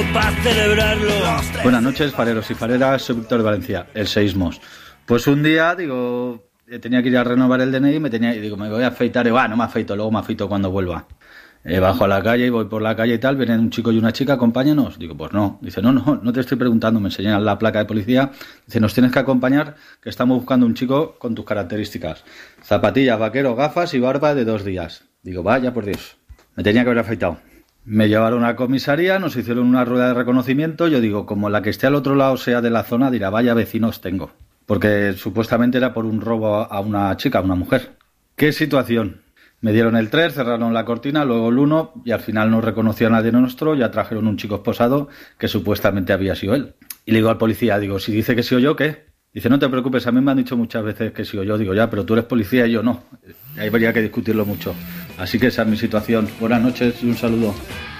para celebrarlo. Buenas noches, fareros y fareras, soy Víctor de Valencia, el Seísmos. Pues un día, tenía que ir a renovar el DNI, me voy a afeitar, no me afeito, luego me afeito cuando vuelva. Bajo a la calle y voy por la calle y tal, vienen un chico y una chica, acompáñanos. Digo, pues no. Dice, no te estoy preguntando, me enseñan la placa de policía. Dice, nos tienes que acompañar, que estamos buscando un chico con tus características. Zapatillas, vaquero, gafas y barba de 2 días. Digo, vaya por Dios, me tenía que haber afeitado. Me llevaron a la comisaría, nos hicieron una rueda de reconocimiento. Yo digo, como la que esté al otro lado sea de la zona, dirá, vaya vecinos tengo. Porque supuestamente era por un robo a una chica, a una mujer. ¿Qué situación? Me dieron el 3, cerraron la cortina, luego el 1 y al final no reconoció a nadie nuestro, ya trajeron un chico esposado que supuestamente había sido él. Y le digo al policía, si dice que sí o yo, ¿qué? Dice, no te preocupes, a mí me han dicho muchas veces que sí o yo. Digo, ya, pero tú eres policía y yo no. Ahí habría que discutirlo mucho. Así que esa es mi situación. Buenas noches y un saludo.